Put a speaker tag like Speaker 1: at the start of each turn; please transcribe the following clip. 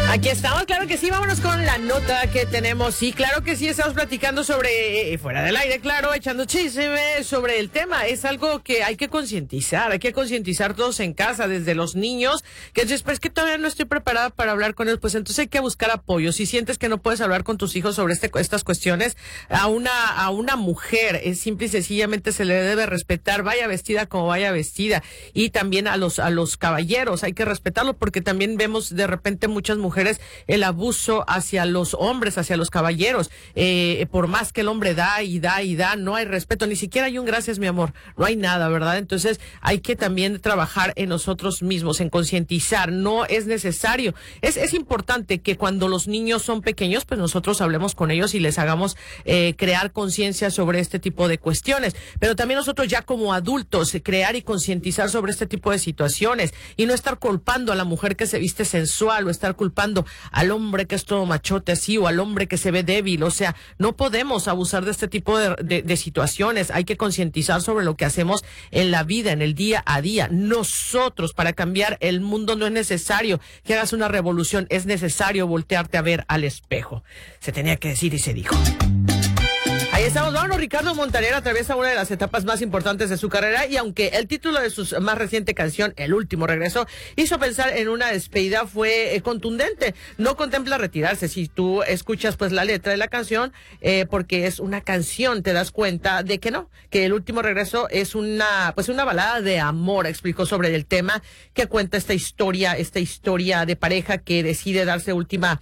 Speaker 1: Aquí estamos, claro que sí, vámonos con la nota que tenemos. Sí, claro que sí, estamos platicando sobre, fuera del aire, claro, echando chisme sobre el tema. Es algo que hay que concientizar todos en casa, desde los niños, que dices, pues que todavía no estoy preparada para hablar con ellos, pues entonces hay que buscar apoyo. Si sientes que no puedes hablar con tus hijos sobre estas cuestiones, a una mujer, es simple y sencillamente se le debe respetar, vaya vestida como vaya vestida, y también a los caballeros, hay que respetarlos, porque también vemos de repente muchas mujeres el abuso hacia los hombres, hacia los caballeros, por más que el hombre da y da y da, no hay respeto, ni siquiera hay un gracias mi amor, no hay nada, ¿verdad? Entonces hay que también trabajar en nosotros mismos, en concientizar, no es necesario, es importante que cuando los niños son pequeños, pues nosotros hablemos con ellos y les hagamos crear conciencia sobre este tipo de cuestiones, pero también nosotros ya como adultos, crear y concientizar sobre este tipo de situaciones, y no estar culpando a la mujer que se viste sensual, o estar culpando al hombre que es todo machote así, o al hombre que se ve débil. O sea, no podemos abusar de este tipo de situaciones. Hay que concientizar sobre lo que hacemos en la vida, en el día a día. Nosotros, para cambiar el mundo, no es necesario que hagas una revolución, es necesario voltearte a ver al espejo. Se tenía que decir y se dijo. Ahí estamos, vámonos. Ricardo Montaner atraviesa una de las etapas más importantes de su carrera, y aunque el título de su más reciente canción, El Último Regreso, hizo pensar en una despedida, fue contundente. No contempla retirarse. Si tú escuchas pues la letra de la canción, porque es una canción, te das cuenta de que no, que El Último Regreso es una balada de amor. Explicó sobre el tema, que cuenta esta historia de pareja que decide darse última